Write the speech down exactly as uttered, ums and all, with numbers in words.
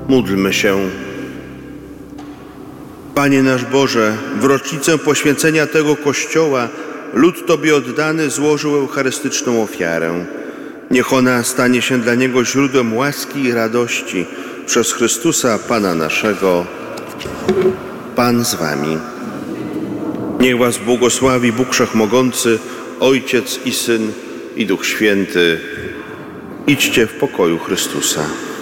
Módlmy się. Panie nasz Boże, w rocznicę poświęcenia tego Kościoła lud Tobie oddany złożył eucharystyczną ofiarę. Niech ona stanie się dla niego źródłem łaski i radości przez Chrystusa Pana naszego. Pan z wami. Niech was błogosławi Bóg Wszechmogący, Ojciec i Syn, i Duch Święty. Idźcie w pokoju Chrystusa.